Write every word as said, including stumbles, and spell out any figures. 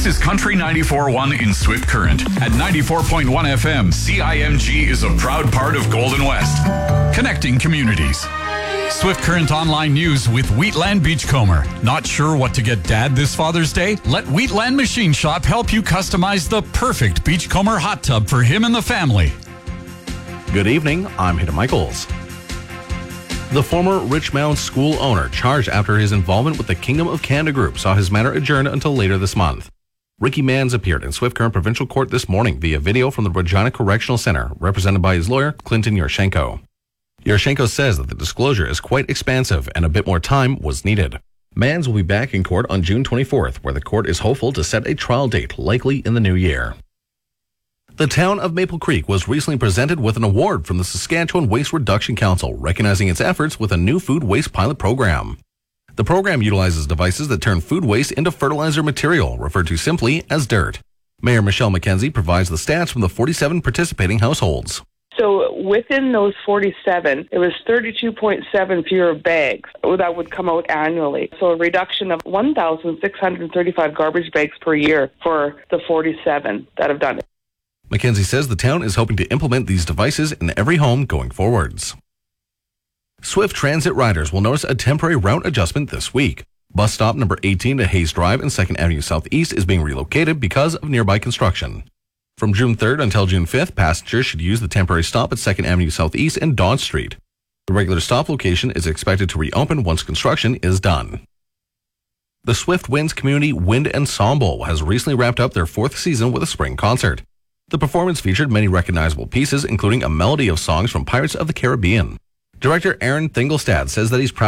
This is Country ninety-four point one in Swift Current. At ninety-four point one F M, C I M G is a proud part of Golden West, connecting communities. Swift Current Online News with Wheatland Beachcomber. Not sure what to get Dad this Father's Day? Let Wheatland Machine Shop help you customize the perfect Beachcomber hot tub for him and the family. Good evening, I'm Hida Michaels. The former Richmond school owner charged after his involvement with the Kingdom of Canada Group saw his matter adjourned until later this month. Ricky Manns appeared in Swift Current Provincial Court this morning via video from the Regina Correctional Center, represented by his lawyer, Clinton Yurshenko. Yurshenko says that the disclosure is quite expansive and a bit more time was needed. Manns will be back in court on June twenty-fourth, where the court is hopeful to set a trial date, likely in the new year. The town of Maple Creek was recently presented with an award from the Saskatchewan Waste Reduction Council, recognizing its efforts with a new food waste pilot program. The program utilizes devices that turn food waste into fertilizer material, referred to simply as dirt. Mayor Michelle McKenzie provides the stats from the forty-seven participating households. So within those forty-seven, it was thirty-two point seven fewer bags that would come out annually. So a reduction of one thousand six hundred thirty-five garbage bags per year for the forty-seven that have done it. McKenzie says the town is hoping to implement these devices in every home going forwards. Swift Transit riders will notice a temporary route adjustment this week. Bus stop number eighteen to Hayes Drive and second Avenue Southeast is being relocated because of nearby construction. From June third until June fifth, passengers should use the temporary stop at second Avenue Southeast and Dodge Street. The regular stop location is expected to reopen once construction is done. The Swift Winds Community Wind Ensemble has recently wrapped up their fourth season with a spring concert. The performance featured many recognizable pieces, including a melody of songs from Pirates of the Caribbean. Director Aaron Thingelstad says that he's proud